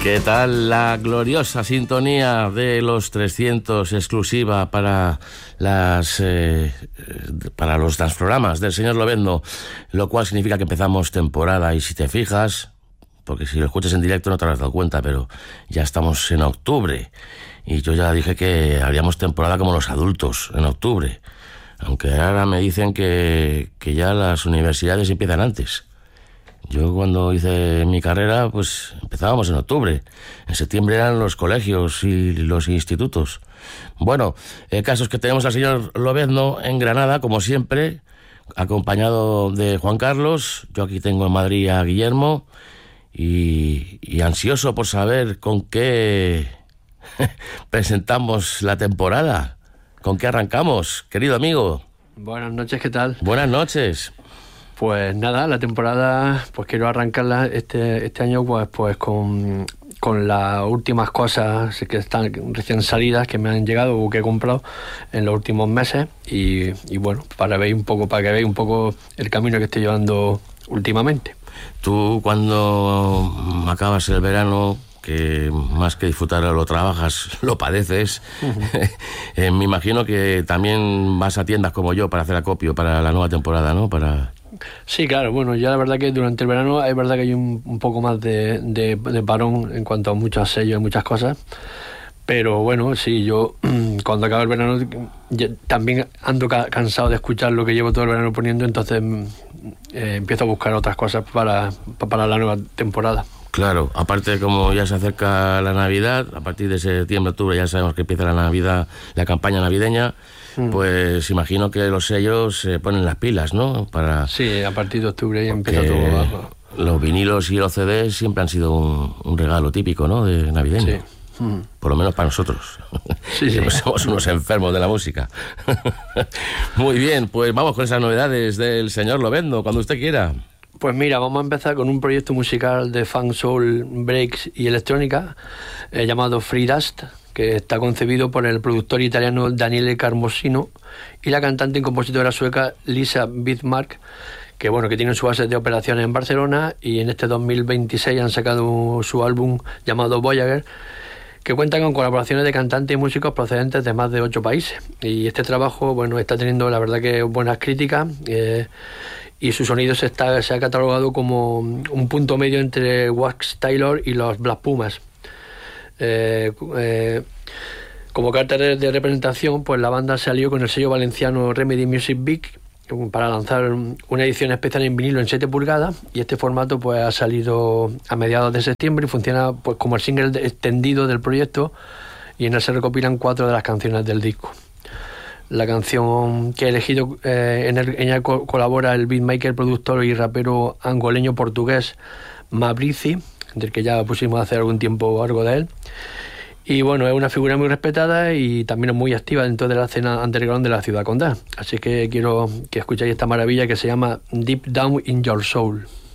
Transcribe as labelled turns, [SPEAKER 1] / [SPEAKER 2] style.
[SPEAKER 1] ¿Qué tal la gloriosa sintonía de los 300 exclusiva para los programas del señor Lobezno, lo cual significa que empezamos temporada? Y si te fijas, porque si lo escuchas en directo no te habrás dado cuenta, pero ya estamos en octubre y yo ya dije que haríamos temporada como los adultos en octubre, aunque ahora me dicen que ya las universidades empiezan antes. Yo cuando hice mi carrera, pues empezábamos en octubre. En septiembre eran los colegios y los institutos. Bueno, el caso es que tenemos al señor Lobezno en Granada, como siempre, acompañado de Juan Carlos. Yo aquí tengo en Madrid a Guillermo y ansioso por saber con qué presentamos la temporada. ¿Con qué arrancamos, querido amigo?
[SPEAKER 2] Buenas noches, ¿qué tal?
[SPEAKER 1] Buenas noches.
[SPEAKER 2] Pues nada, la temporada, pues quiero arrancarla este año pues con las últimas cosas que están recién salidas, que me han llegado o que he comprado en los últimos meses y bueno, para que veáis un poco el camino que estoy llevando últimamente.
[SPEAKER 1] Tú cuando acabas el verano, que más que disfrutarlo lo trabajas, lo padeces, me imagino que también vas a tiendas como yo para hacer acopio para la nueva temporada, ¿no?
[SPEAKER 2] Sí, claro, bueno, ya la verdad que durante el verano es verdad que hay un poco más de parón en cuanto a muchos sellos y muchas cosas, pero bueno, sí, yo cuando acaba el verano también ando cansado de escuchar lo que llevo todo el verano poniendo, entonces empiezo a buscar otras cosas para la nueva temporada.
[SPEAKER 1] Claro, aparte como ya se acerca la Navidad, a partir de septiembre, octubre ya sabemos que empieza la Navidad, la campaña navideña, pues imagino que los sellos se ponen las pilas, ¿no?
[SPEAKER 2] Sí, a partir de octubre ya empieza todo abajo.
[SPEAKER 1] Los vinilos y los CDs siempre han sido un regalo típico, ¿no? De navideño. Sí. Por lo menos para nosotros.
[SPEAKER 2] Sí.
[SPEAKER 1] Somos unos enfermos de la música. Muy bien, pues vamos con esas novedades del señor Lobezno, cuando usted quiera.
[SPEAKER 2] Pues mira, vamos a empezar con un proyecto musical de funk, soul, breaks y electrónica llamado Free Dust, que está concebido por el productor italiano Daniele Carmosino y la cantante y compositora sueca Lisa Bismarck, que tienen su base de operaciones en Barcelona, y en este 2026 han sacado su álbum llamado Voyager, que cuenta con colaboraciones de cantantes y músicos procedentes de más de 8 países. Y este trabajo, está teniendo la verdad que buenas críticas, y su sonido se ha catalogado como un punto medio entre Wax Taylor y los Black Pumas. Como carta de representación, pues la banda salió con el sello valenciano Remedy Music Big para lanzar una edición especial en vinilo en 7 pulgadas, y este formato pues ha salido a mediados de septiembre y funciona pues como el single extendido del proyecto, y en él se recopilan 4 de las canciones del disco. La canción que he elegido, en ella colabora el beatmaker, productor y rapero angoleño portugués Mabrizi, del que ya pusimos hace algún tiempo algo de él. Y es una figura muy respetada y también es muy activa dentro de la escena underground de la ciudad condal. Así que quiero que escuchéis esta maravilla que se llama Deep Down in Your Soul.